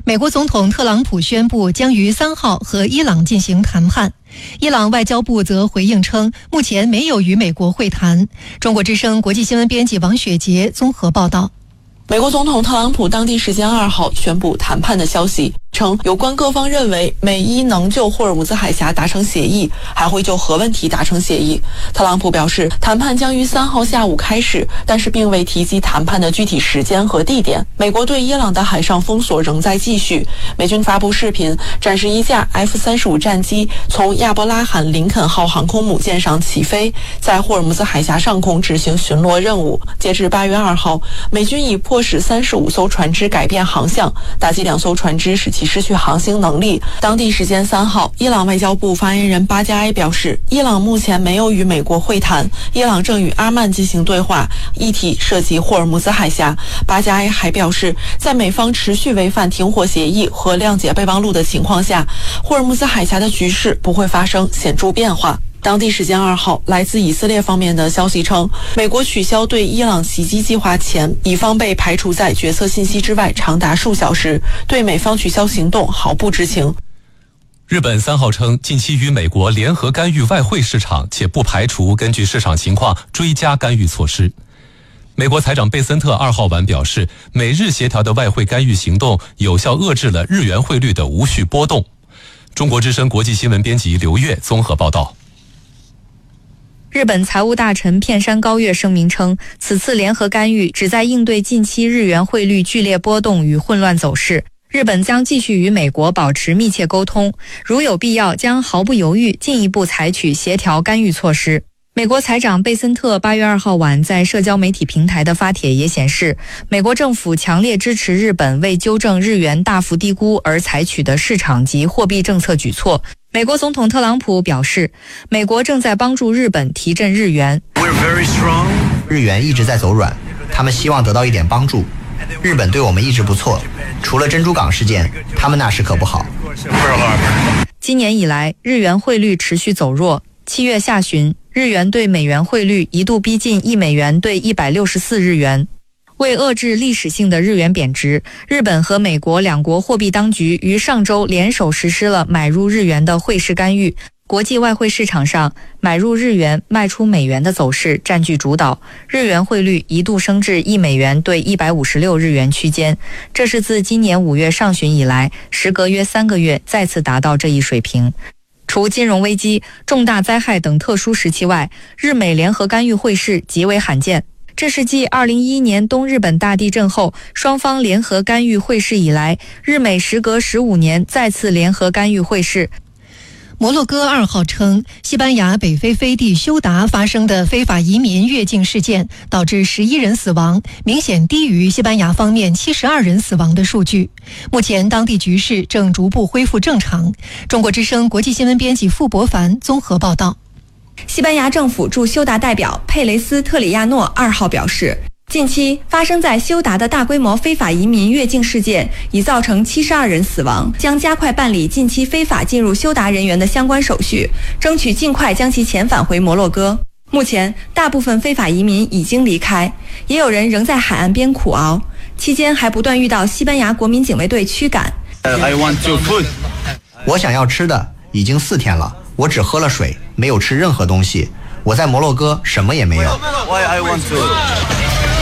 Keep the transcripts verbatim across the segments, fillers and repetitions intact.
美国总统特朗普宣布将于三号和伊朗进行谈判。伊朗外交部则回应称，目前没有与美国会谈。中国之声国际新闻编辑王雪杰综合报道。 美国总统特朗普当地时间二号宣布谈判的消息，称有关各方认为美伊能就霍尔木兹海峡达成协议，还会就核问题达成协议。特朗普表示，谈判将于三号下午开始，但是并未提及谈判的具体时间和地点。美国对伊朗的海上封锁仍在继续。美军发布视频，展示一架 F 三十五 战机从亚伯拉罕林肯号航空母舰上起飞，在霍尔木兹海峡上空执行巡逻任务。截至八月二号，美军已迫使三十五艘船只改变航向，打击两艘船只，使其失去航行能力。当地时间三号，伊朗外交部发言人巴加埃表示，伊朗目前没有与美国会谈，伊朗正与阿曼进行对话，议题涉及霍尔木兹海峡。巴加埃还表示，在美方持续违反停火协议和谅解备忘录的情况下，霍尔木兹海峡的局势不会发生显著变化。当地时间二号，来自以色列方面的消息称，美国取消对伊朗袭击计划前，以方被排除在决策信息之外长达数小时，对美方取消行动毫不知情。 日本三号称，近期与美国联合干预外汇市场，且不排除根据市场情况追加干预措施。美国财长贝森特二号晚表示，美日协调的外汇干预行动有效遏制了日元汇率的无序波动。中国之声国际新闻编辑刘月综合报道。 日本财务大臣片山高月声明称，此次联合干预旨在应对近期日元汇率剧烈波动与混乱走势。日本将继续与美国保持密切沟通，如有必要将毫不犹豫进一步采取协调干预措施。美国财长贝森特八月二号晚在社交媒体平台的发帖也显示，美国政府强烈支持日本为纠正日元大幅低估而采取的市场及货币政策举措。美国总统特朗普表示，美国正在帮助日本提振日元。 日元一直在走软，他们希望得到一点帮助。日本对我们一直不错，除了珍珠港事件，他们那时可不好。 今年以来，日元汇率持续走弱。七月下旬，日元对美元汇率一度逼近一美元兑一百六十四日元。为遏制历史性的日元贬值，日本和美国两国货币当局于上周联手实施了买入日元的汇市干预。国际外汇市场上，买入日元、卖出美元的走势占据主导，日元汇率一度升至一美元兑一百五十六日元区间，这是自今年五月上旬以来，时隔约三个月再次达到这一水平。除金融危机、重大灾害等特殊时期外，日美联合干预汇市极为罕见。这是继二零一一年东日本大地震后，双方联合干预汇市以来，日美时隔十五年再次联合干预汇市。 摩洛哥二号称，西班牙北非飞地休达发生的非法移民越境事件导致十一人死亡，明显低于西班牙方面七十二人死亡的数据。目前当地局势正逐步恢复正常。中国之声国际新闻编辑傅博凡综合报道。 西班牙政府驻休达代表佩雷斯特里亚诺二号表示，近期发生在休达的大规模非法移民越境事件已造成七十二人死亡，将加快办理近期非法进入休达人员的相关手续，争取尽快将其遣返回摩洛哥。目前，大部分非法移民已经离开，也有人仍在海岸边苦熬，期间还不断遇到西班牙国民警卫队驱赶。 I want food. 我想要吃的，已经四天了，我只喝了水，没有吃任何东西。我在摩洛哥什么也没有。I want food.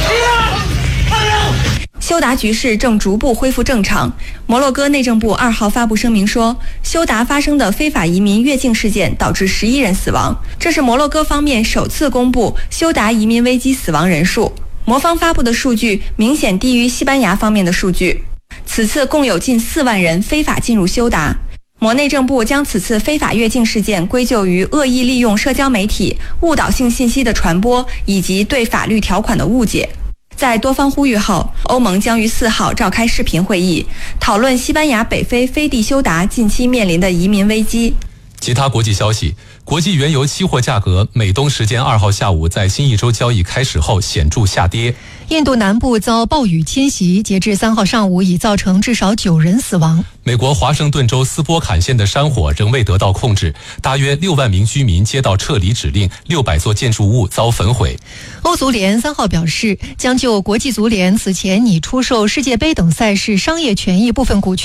休达局势正逐步恢复正常。摩洛哥内政部二号发布声明说，休达发生的非法移民越境事件导致十一人死亡，这是摩洛哥方面首次公布休达移民危机死亡人数。摩方发布的数据明显低于西班牙方面的数据。此次共有近四万人非法进入休达。摩内政部将此次非法越境事件归咎于恶意利用社交媒体、误导性信息的传播以及对法律条款的误解。在多方呼吁后，欧盟将于四号召开视频会议，讨论西班牙北非飞地休达近期面临的移民危机。 其他国际消息，国际原油期货价格美东时间二号下午在新一周交易开始后显著下跌。 印度南部遭暴雨侵袭，截至三号上午已造成至少九人死亡。 美国华盛顿州斯波坎县的山火仍未得到控制，大约六万名居民接到撤离指令，六百座建筑物遭焚毁。 欧足联三号表示，将就国际足联此前拟出售世界杯等赛事商业权益部分股权